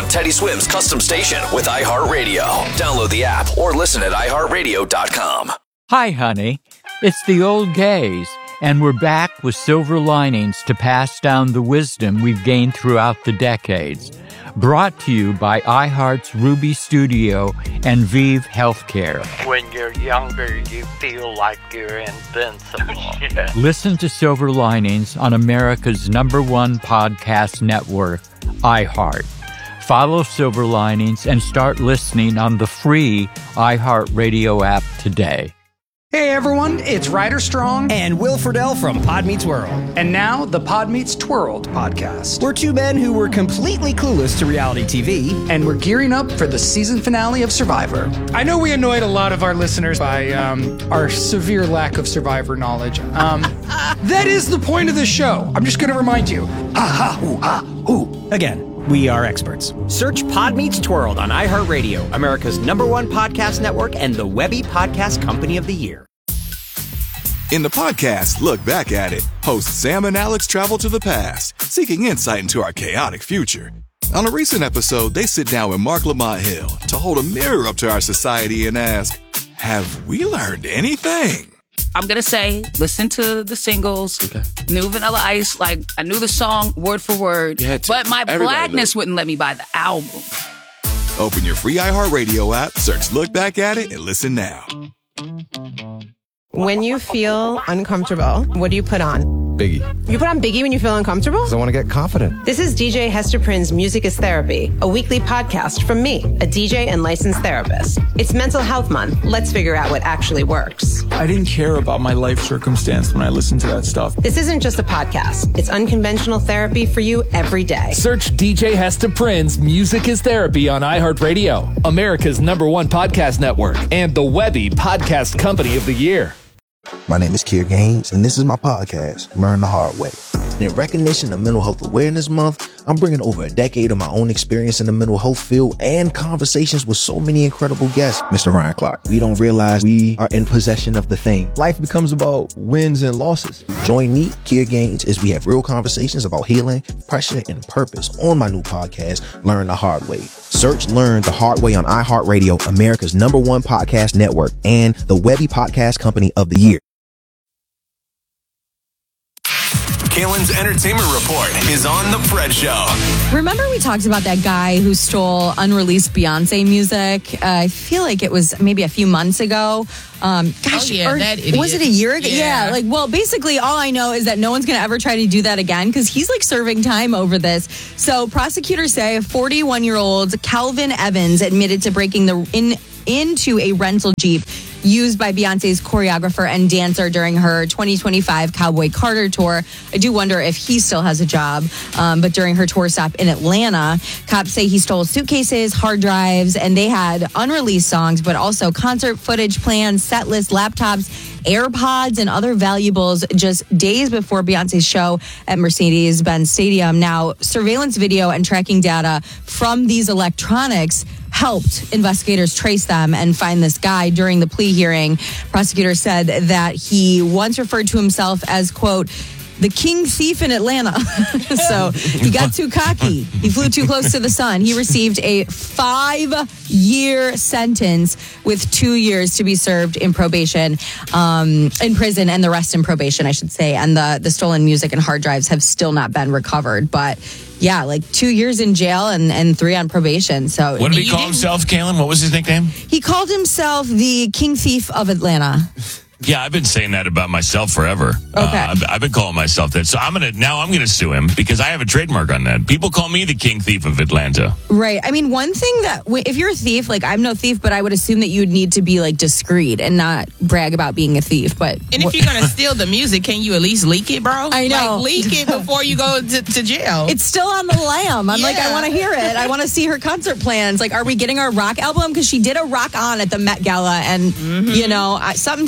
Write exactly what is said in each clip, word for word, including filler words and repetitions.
own Teddy Swims custom station with iHeartRadio. Download the app or listen at i heart radio dot com. Hi, honey. It's the old gays, and we're back with silver linings to pass down the wisdom we've gained throughout the decades. Brought to you by iHeart's Ruby Studio and Vive Healthcare. When you're younger, you feel like you're invincible. Yeah. Listen to Silver Linings on America's number one podcast network, iHeart. Follow Silver Linings and start listening on the free iHeartRadio app today. Hey everyone, it's Ryder Strong and Will Friedle from Pod Meets World. And now the Pod Meets Twirled podcast. We're two men who were completely clueless to reality T V. And we're gearing up for the season finale of Survivor. I know we annoyed a lot of our listeners by um, our severe lack of Survivor knowledge. Um, that is the point of the show. I'm just going to remind you. Ha ha hoo ha hoo. Again. We are experts. Search Pod Meets Twirled on iHeartRadio, America's number one podcast network and the Webby Podcast Company of the Year. In the podcast, Look Back at It, hosts Sam and Alex travel to the past, seeking insight into our chaotic future. On a recent episode, they sit down with Mark Lamont Hill to hold a mirror up to our society and ask, have we learned anything? I'm going to say, listen to the singles, okay. New Vanilla Ice, like, I knew the song word for word, but my blackness wouldn't let me buy the album. Open your free iHeartRadio app, search Look Back at It, and listen now. When you feel uncomfortable, what do you put on? Biggie. You put on Biggie when you feel uncomfortable? Because I want to get confident. This is D J Hester Prynne's Music is Therapy, a weekly podcast from me, a D J and licensed therapist. It's Mental Health Month. Let's figure out what actually works. I didn't care about my life circumstance when I listened to that stuff. This isn't just a podcast. It's unconventional therapy for you every day. Search D J Hester Prynne's Music is Therapy on iHeartRadio, America's number one podcast network, and the Webby Podcast Company of the Year. My name is Kier Gaines, and this is my podcast, Learn the Hard Way. And in recognition of Mental Health Awareness Month, I'm bringing over a decade of my own experience in the mental health field and conversations with so many incredible guests. Mister Ryan Clark, we don't realize we are in possession of the thing. Life becomes about wins and losses. Join me, Kier Gaines, as we have real conversations about healing, pressure, and purpose on my new podcast, Learn the Hard Way. Search Learn the Hard Way on iHeartRadio, America's number one podcast network, and the Webby Podcast Company of the Year. Kalen's Entertainment Report is on The Fred Show. Remember we talked about that guy who stole unreleased Beyonce music? Uh, I feel like it was maybe a few months ago. Um, gosh, oh, yeah, or that idiot. Was it a year ago? Yeah. yeah. Like, well, basically all I know is that no one's going to ever try to do that again because he's like serving time over this. So prosecutors say forty-one-year-old Calvin Evans admitted to breaking the in into a rental Jeep used by Beyonce's choreographer and dancer during her twenty twenty-five Cowboy Carter tour. I do wonder if he still has a job. Um, but during her tour stop in Atlanta, cops say he stole suitcases, hard drives, and they had unreleased songs, but also concert footage, plans, set lists, laptops, AirPods, and other valuables just days before Beyonce's show at Mercedes-Benz Stadium. Now, surveillance video and tracking data from these electronics helped investigators trace them and find this guy during the plea hearing. Prosecutors said that he once referred to himself as, quote, the king thief in Atlanta. So he got too cocky. He flew too close to the sun. He received a five-year sentence with two years to be served in probation, um, in prison, and the rest in probation, I should say. And the, the stolen music and hard drives have still not been recovered. But yeah, like two years in jail and, and three on probation. So what did he call himself, Kalen? What was his nickname? He called himself the king thief of Atlanta. Yeah, I've been saying that about myself forever. Okay. Uh, I've, I've been calling myself that. So I'm gonna now I'm gonna sue him because I have a trademark on that. People call me the king thief of Atlanta. Right. I mean, one thing that if you're a thief, like I'm no thief, but I would assume that you would need to be like discreet and not brag about being a thief. But and if you're gonna steal the music, can you at least leak it, bro? I know. Like, leak it before you go to, to jail. It's still on the lam. I'm yeah. like, I want to hear it. I want to see her concert plans. Like, are we getting our rock album? Because she did a rock on at the Met Gala, and mm-hmm. you know, I, something's coming.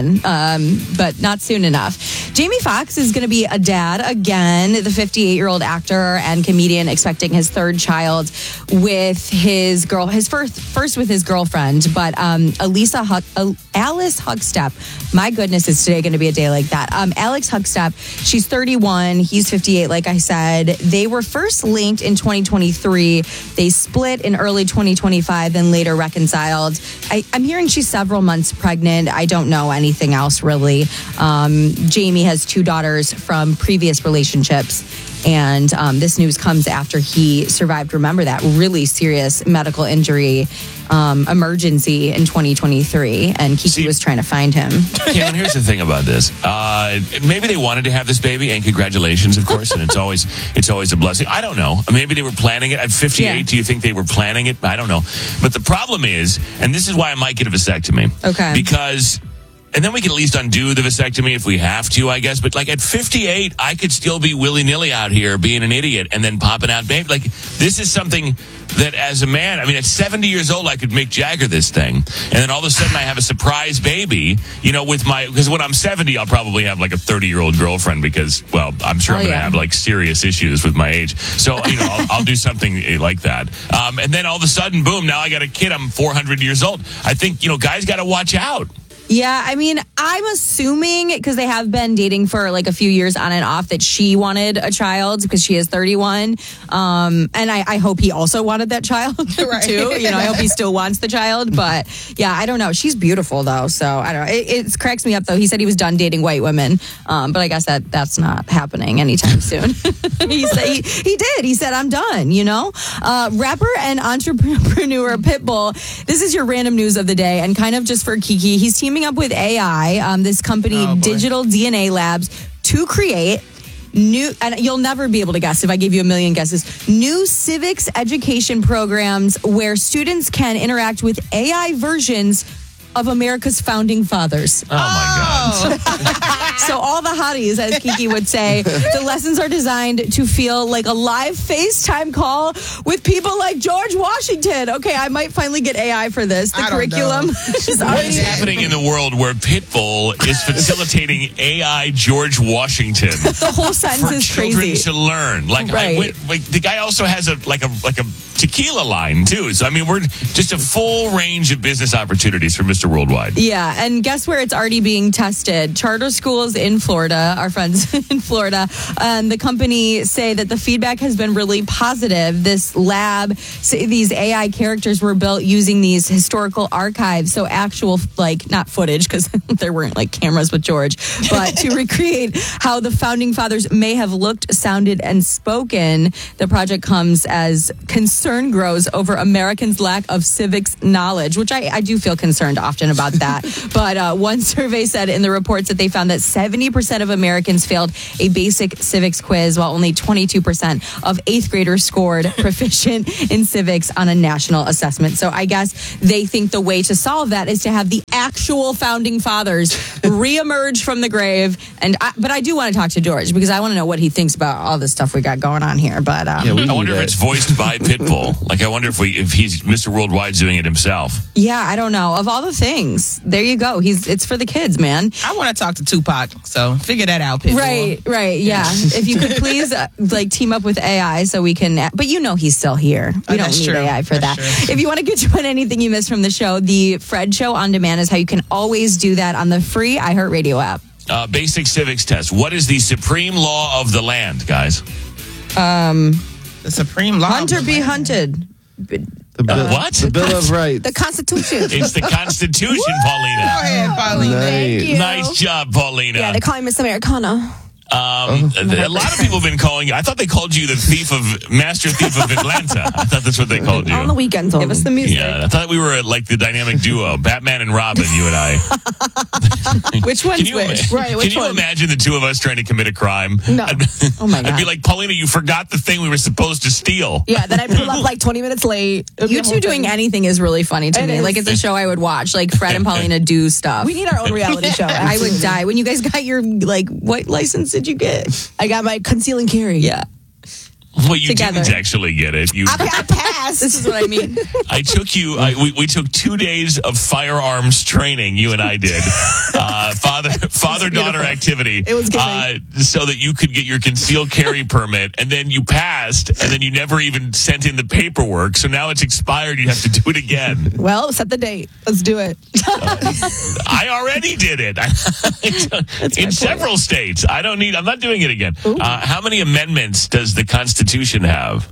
happen, um, but not soon enough. Jamie Foxx is going to be a dad again. The fifty-eight-year-old actor and comedian expecting his third child with his girl, his first first with his girlfriend, but um, Elisa Huck, uh, Alice Huckstep. My goodness, is today going to be a day like that? Um, Alex Huckstep, she's thirty-one, he's fifty-eight. Like I said, they were first linked in twenty twenty-three. They split in early twenty twenty-five, then later reconciled. I, I'm hearing she's several months pregnant. I don't know anything else really. Um, Jamie has two daughters from previous relationships. And um, this news comes after he survived, remember that, really serious medical injury um, emergency in twenty twenty-three. And Kiki See, was trying to find him. Kevin, here's the thing about this. Uh, maybe they wanted to have this baby, and congratulations, of course. And it's always it's always a blessing. I don't know. Maybe they were planning it. At fifty-eight, yeah. Do you think they were planning it? I don't know. But the problem is, and this is why I might get a vasectomy. Okay. Because... And then we can at least undo the vasectomy if we have to, I guess. But like at fifty-eight, I could still be willy-nilly out here being an idiot and then popping out baby. Like, this is something that as a man, I mean, at seventy years old, I could Mick Jagger this thing. And then all of a sudden I have a surprise baby, you know, with my, because when I'm seventy, I'll probably have like a thirty-year-old girlfriend because, well, I'm sure oh, I'm going to yeah. have like serious issues with my age. So, you know, I'll, I'll do something like that. Um, and then all of a sudden, boom, now I got a kid. I'm four hundred years old. I think, you know, guys got to watch out. Yeah, I mean, I'm assuming, because they have been dating for like a few years on and off, that she wanted a child because she is thirty-one. Um, and I, I hope he also wanted that child right. too. You know, I hope he still wants the child. But yeah, I don't know. She's beautiful though. So I don't know. It, it cracks me up though. He said he was done dating white women. Um, but I guess that that's not happening anytime soon. he, said, he, he did. He said, I'm done, you know. Uh, rapper and entrepreneur Pitbull. This is your random news of the day. And kind of just for Kiki, he's teaming up with A I, um, this company, oh, Digital D N A Labs, to create new, and you'll never be able to guess if I give you a million guesses, new civics education programs where students can interact with A I versions of America's founding fathers. Oh, my God. So all the hotties, as Kiki would say, the lessons are designed to feel like a live FaceTime call with people like George Washington. Okay, I might finally get A I for this. The I curriculum is What is happening in the world where Pitbull is facilitating A I George Washington? The whole sentence for is children crazy. to learn. Like, right. I, wait, like the guy also has a like a like a tequila line too. So I mean, we're just a full range of business opportunities for Mister Worldwide. Yeah, and guess where it's already being tested? Charter schools in Florida, our friends in Florida, and the company say that the feedback has been really positive. This lab, these A I characters were built using these historical archives, so actual, like, not footage, because there weren't, like, cameras with George, but to recreate how the founding fathers may have looked, sounded, and spoken. The project comes as concern grows over Americans' lack of civics knowledge, which I, I do feel concerned often about that. But uh, one survey said in the reports that they found that seventy percent of Americans failed a basic civics quiz, while only twenty-two percent of eighth graders scored proficient in civics on a national assessment. So I guess they think the way to solve that is to have the actual founding fathers reemerge from the grave. And I, but I do want to talk to George because I want to know what he thinks about all this stuff we got going on here. But um, yeah, I wonder if it's voiced by Pitbull. Like, I wonder if we if he's Mister Worldwide doing it himself. Yeah, I don't know. Of all the things, there you go. He's it's for the kids, man. I want to talk to Tupac, so figure that out, Pitbull. Right, right, yeah. If you could please uh, like team up with A I so we can. But you know he's still here. We oh, don't need true. A I for that's that. True. If you want to get to anything you missed from the show, the Fred Show on Demand is how you can always do that on the free iHeartRadio app. Uh, basic civics test. What is the supreme law of the land, guys? Um, the supreme law. Hunter of the be land. hunted. The bill, uh, what? The Bill of Rights. The Constitution. It's the Constitution, Paulina. Go ahead, Paulina. Nice. Thank you. Nice job, Paulina. Yeah, they call me Miss Americana. Um, a lot of people have been calling you. I thought they called you the thief of Master Thief of Atlanta. I thought that's what they called you On the weekends, give us the music. Yeah, I thought we were like the dynamic duo, Batman and Robin. You and I. Which one's can you, which? Right. Which can you one? imagine the two of us trying to commit a crime? No. I'd, oh my god. I'd be like, Paulina, you forgot the thing we were supposed to steal. Yeah. Then I pull up like twenty minutes late. You two doing anything is really funny to it me. Is. Like it's a show I would watch. Like Fred and Paulina do stuff. We need our own reality show. I would die. When you guys got your like what license did you get? I got my conceal and carry. Yeah. Well, you together. didn't actually get it. You. I, I passed. This is what I mean. I took you. I, we, we took two days of firearms training. You and I did uh, father father daughter activity. It was good. Uh, so that you could get your concealed carry permit, and then you passed, and then you never even sent in the paperwork. So now it's expired. You have to do it again. Well, set the date. Let's do it. I already did it in several states. I don't need. I'm not doing it again. Uh, how many amendments does the Constitution have?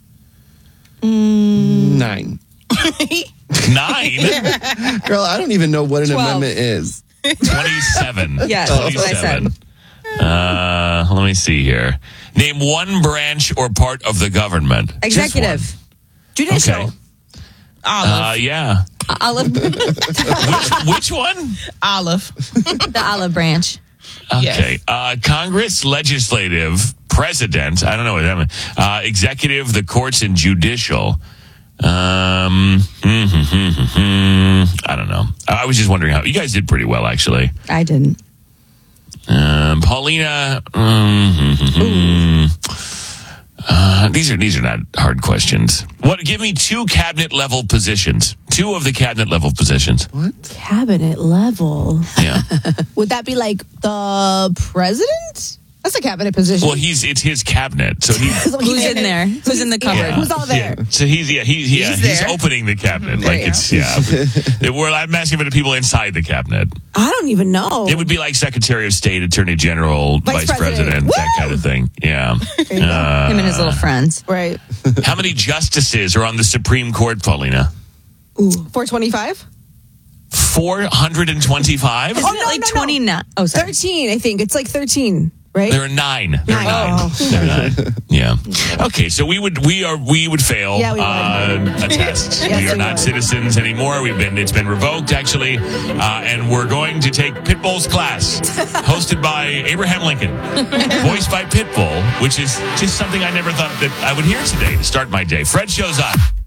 Mm. Nine. Nine? Girl, I don't even know what an Twelve. amendment is. twenty-seven. Yes, that's what I said. Uh, let me see here. Name one branch or part of the government. Executive. Judicial. Okay. Olive. Uh, yeah. Olive. which, which one? Olive. The olive branch. Okay. Uh, Congress, legislative, president. I don't know what that means. Uh, executive, the courts, and judicial. Um, hmm, hmm, hmm, hmm, hmm. I don't know. I was just wondering how you guys did pretty well, actually. I didn't. Um, Paulina. Um, hmm, hmm, hmm. Uh, these are these are not hard questions. What? Give me two cabinet level positions. Two of the cabinet level positions. What? Cabinet level. Yeah. Would that be like the president? That's a cabinet position. Well, he's it's his cabinet, so he. So Who's he- in there? Who's in the cupboard? Yeah. Who's all there? Yeah. So he's yeah he's yeah He's he's, there. opening the cabinet There like you it's yeah. We're I'm asking for the people inside the cabinet. I don't even know. It would be like Secretary of State, Attorney General, Vice, Vice President, President. that kind of thing. Yeah. There you go. Uh, Him and his little friends. Right. How many justices are on the Supreme Court, Paulina? four twenty-five? Four hundred and twenty-five. Oh, no, like no, no. twenty-nine. Oh, sorry. thirteen, I think. It's like thirteen, right? There are nine. There are nine. Oh. There are nine. Yeah. Okay, so we would we are we would fail Yeah, we would. uh, a test. Yes, we are we not would. citizens anymore. We've been it's been revoked actually, uh, and we're going to take Pitbull's class, hosted by Abraham Lincoln, voiced by Pitbull, which is just something I never thought that I would hear today to start my day. Fred shows up.